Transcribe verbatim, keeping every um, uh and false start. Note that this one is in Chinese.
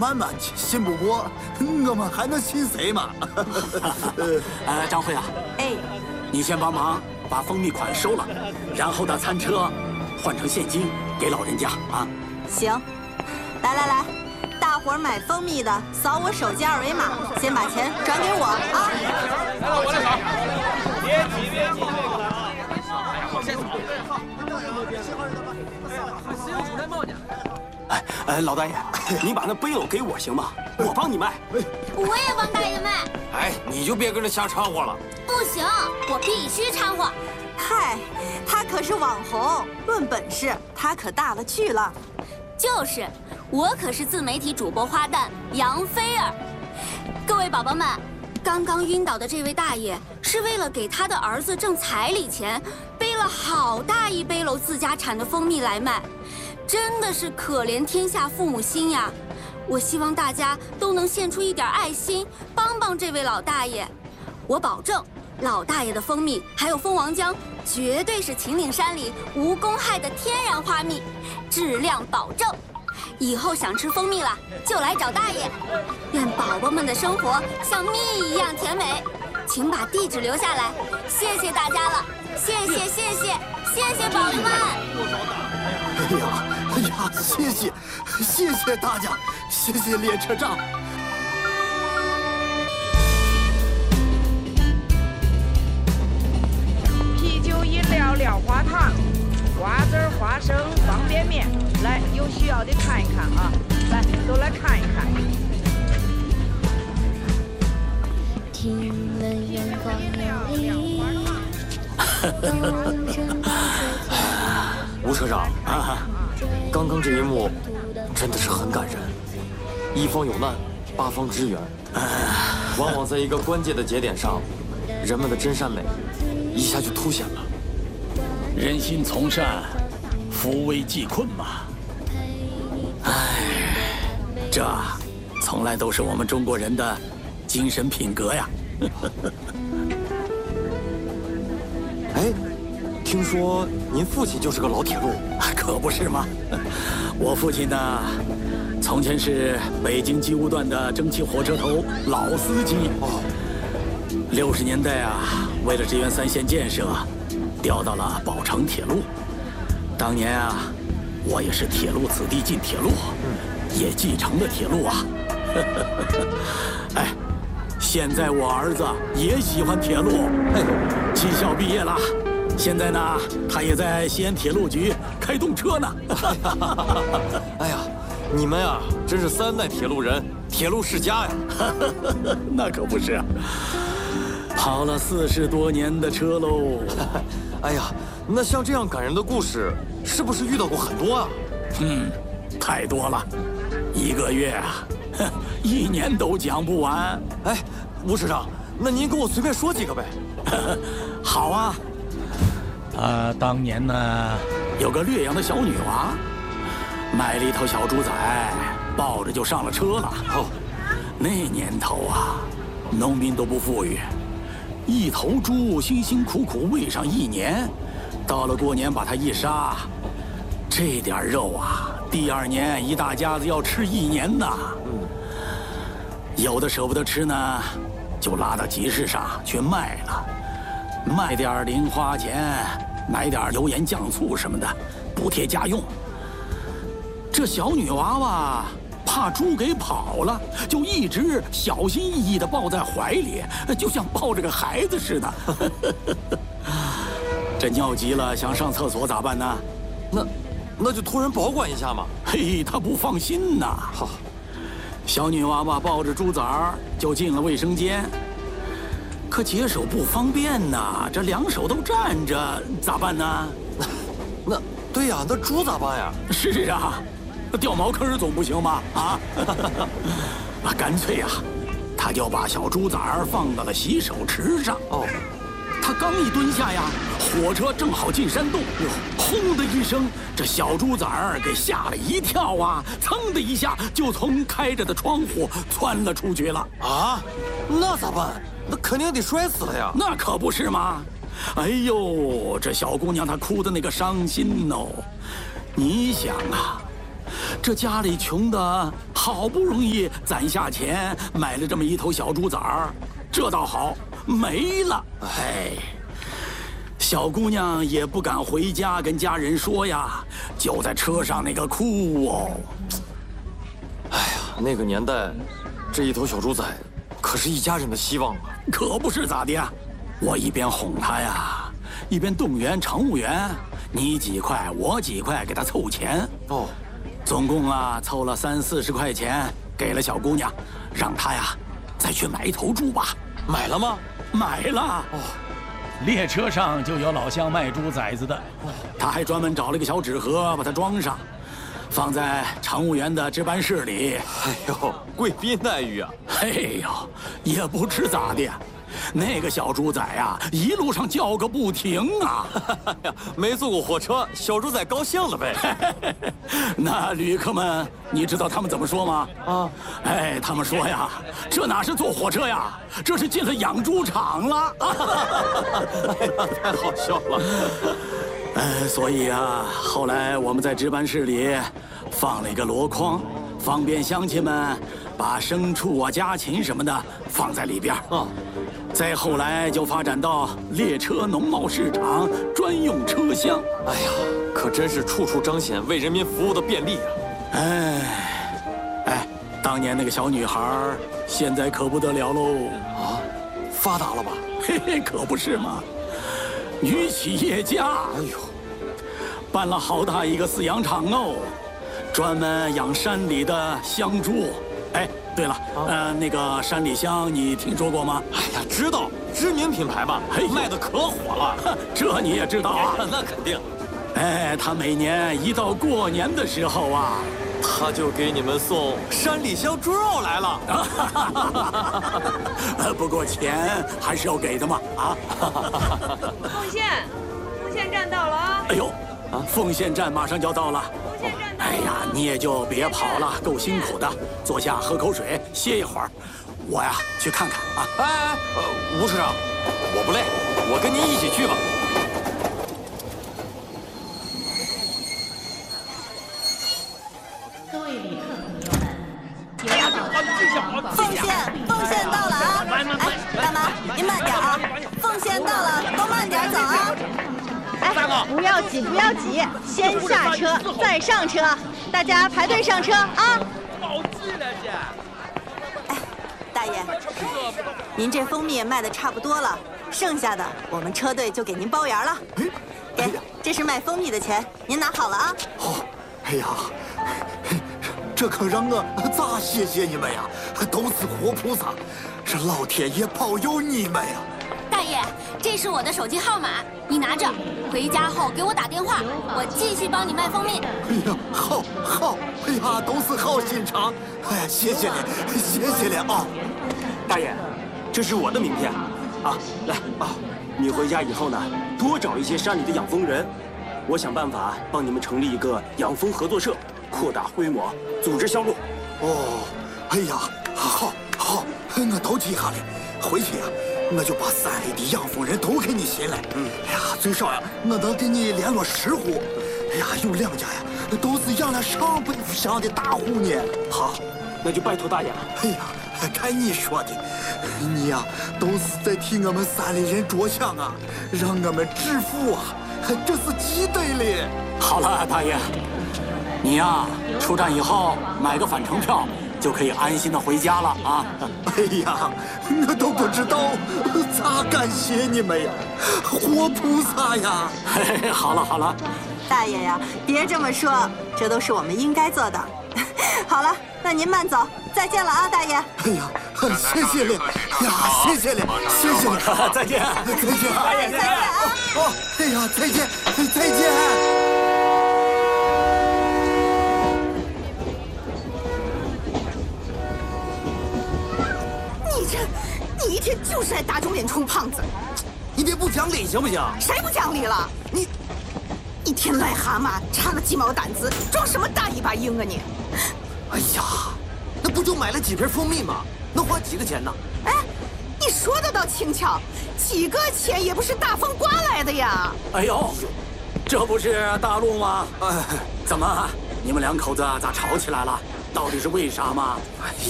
满嘛，信不过，我们还能信谁嘛？ 呃，张慧啊， 哎， 你先帮忙把蜂蜜款收了，然后到餐车换成现金给老人家啊。 行，来来来，大伙儿买蜂蜜的扫我手机二维码，先把钱转给我啊！ 来了，我来扫。别急别急，这个啊，哎呀，我先扫。谁有出来冒呢？ 哎哎，老大爷，你把那背篓给我行吗？我帮你卖。 我也帮大爷卖。 哎，你就别跟着瞎掺和了。 不行，我必须掺和。 嗨，他可是网红，论本事，他可大了去了。 就是，我可是自媒体主播花旦杨菲儿。各位宝宝们，刚刚晕倒的这位大爷是为了给他的儿子挣彩礼钱，背了好大一背篓自家产的蜂蜜来卖，真的是可怜天下父母心呀！我希望大家都能献出一点爱心，帮帮这位老大爷。我保证，老大爷的蜂蜜还有蜂王浆，绝对是秦岭山里无公害的天然花蜜，质量保证。以后想吃蜂蜜了，就来找大爷。愿宝宝们的生活像蜜一样甜美。请把地址留下来，谢谢大家了，谢谢谢谢谢谢宝宝们。 哎呀哎呀，谢谢谢谢大家，谢谢列车长。 啤酒、饮料、料花糖、瓜子、花生、方便面，来，有需要的看一看啊！来，都来看一看。 听了阳光有力， 吴车长啊，刚刚这一幕真的是很感人，一方有难，八方支援，往往在一个关键的节点上，人们的真善美一下就凸显了。 人心从善，扶危济困嘛。哎，这从来都是我们中国人的精神品格呀。 哎，听说您父亲就是个老铁路， 可不是吗？我父亲呢，从前是北京机务段的蒸汽火车头老司机。哦，六十年代啊，为了支援三线建设，调到了宝成铁路。当年啊，我也是铁路子弟进铁路，也继承了铁路啊。哎，现在我儿子也喜欢铁路，哎，技校毕业了，现在呢，他也在西安铁路局开动车呢。 哎呀，你们呀，真是三代铁路人，铁路世家呀。 那可不是，跑了四十多年的车喽。 哎呀，那像这样感人的故事，是不是遇到过很多啊？ 嗯，太多了，一个月啊，一年都讲不完。 哎，吴师长，那您给我随便说几个呗。 好啊。啊，当年呢，有个略阳的小女娃，买了一头小猪仔，抱着就上了车了。哦，那年头啊，农民都不富裕，一头猪辛辛苦苦喂上一年，到了过年把它一杀，这点肉啊，第二年一大家子要吃一年呐。嗯，有的舍不得吃呢，就拉到集市上去卖了。卖点零花钱，买点油盐酱醋什么的，补贴家用。这小女娃娃怕猪给跑了，就一直小心翼翼地抱在怀里，就像抱着个孩子似的。这尿急了想上厕所咋办呢？ 那那就托人保管一下嘛。 嘿，她不放心呐。好，小女娃娃抱着猪崽儿就进了卫生间。可解手不方便呐，这两手都站着，咋办呢？ 那对呀，那猪咋办呀？ 是啊，掉茅坑总不行吧？啊，啊，干脆呀，他就把小猪崽儿放到了洗手池上。哦，他刚一蹲下呀，火车正好进山洞，轰的一声，这小猪崽儿给吓了一跳啊，噌的一下就从开着的窗户窜了出去了。 啊，那咋办？那肯定得摔死了呀！ 那可不是嘛！哎呦，这小姑娘她哭的那个伤心哦。你想啊， 这家里穷的，好不容易攒下钱买了这么一头小猪崽儿，这倒好，没了。哎，小姑娘也不敢回家跟家人说呀，就在车上那个哭哦。 哎呀，那个年代，这一头小猪崽可是一家人的希望啊！ 可不是咋的呀，我一边哄她呀，一边动员乘务员，你几块我几块给她凑钱。哦。总共啊，凑了三四十块钱，给了小姑娘，让她呀，再去买一头猪吧。 买了吗？ 买了。哦，列车上就有老乡卖猪崽子的，他还专门找了个小纸盒把它装上，放在乘务员的值班室里。 哎呦，贵宾待遇啊！ 哎呦，也不知咋的。那个小猪崽呀、啊，一路上叫个不停啊！ 没坐过火车，小猪崽高兴了呗。 那旅客们，你知道他们怎么说吗？啊，哎，他们说呀，这哪是坐火车呀，这是进了养猪场了。 哎呀，太好笑了。 哎，所以啊，后来我们在值班室里放了一个箩筐，方便乡亲们把牲畜啊、家禽什么的放在里边。啊。再后来就发展到列车农贸市场专用车厢。 哎呀，可真是处处彰显为人民服务的便利啊！ 哎，哎，当年那个小女孩，现在可不得了喽！ 啊，发达了吧？ 嘿嘿，可不是嘛！女企业家，哎呦，办了好大一个饲养场哦，专门养山里的香猪。哎。对了，啊、呃，那个山里香你听说过吗？ 哎呀，知道，知名品牌吧？哎，卖的可火了。 这你也知道啊？ 那肯定。 哎，他每年一到过年的时候啊， 他就给你们送山里香猪肉来了。 不过钱还是要给的嘛，啊。 凤县，凤县站到了啊！ 哎呦，啊，凤县站马上就要到了。哎呀，你也就别跑了，够辛苦的，坐下喝口水，歇一会儿。我呀，去看看啊。 哎哎，呃，吴车长，我不累，我跟您一起去吧。 各位旅客朋友们， 凤县，凤县到了啊！哎，大妈，您慢点啊！凤县到了，都慢点走啊！ 哎，不要挤，不要挤，先下车再上车，大家排队上车啊！ 好挤了这。 哎，大爷，您这蜂蜜也卖的差不多了，剩下的我们车队就给您包圆了。给，这是卖蜂蜜的钱，您拿好了啊。 哦，哎呀，这可让我咋谢谢你们呀？都是活菩萨，是老天爷保佑你们呀！ 大爷，这是我的手机号码，你拿着，回家后给我打电话，我继续帮你卖蜂蜜。 哎呀，好，好，哎呀，都是好心肠，哎呀，谢谢你，谢谢你啊！ 大爷，这是我的名片，啊，来啊，你回家以后呢，多找一些山里的养蜂人，我想办法帮你们成立一个养蜂合作社，扩大规模，组织销路。 哦，哎呀，好，好，我都记下来，回去呀。我就把山里的养蜂人都给你寻来。嗯，哎呀，最少呀，我能给你联络十户。哎呀，有两家呀，都是养了上百户箱的大户呢。 好，那就拜托大爷了。 哎呀，看你说的，你呀，都是在替我们山里人着想啊，让我们致富啊，这是记得的。 好了，大爷，你呀，出站以后买个返程票。就可以安心的回家了啊！ 哎呀，我都不知道咋感谢你们呀，活菩萨呀！ 嘿嘿，好了好了， 大爷呀，别这么说，这都是我们应该做的。好了，那您慢走，再见了啊，大爷！ 哎呀，谢谢你呀，谢谢你，谢谢你， 再见， 再见， 大爷再见啊！ 哦，哎呀，再见，再见。 你一天就是爱打肿脸充胖子， 你别不讲理行不行？ 谁不讲理了？你一天癞蛤蟆插了鸡毛掸子，装什么大一把鹰啊你！ 哎呀，那不就买了几瓶蜂蜜吗？能花几个钱呢？ 哎，你说的倒轻巧，几个钱也不是大风刮来的呀！ 哎呦，这不是大陆吗？哎，怎么你们两口子咋吵起来了？到底是为啥嘛？ 哎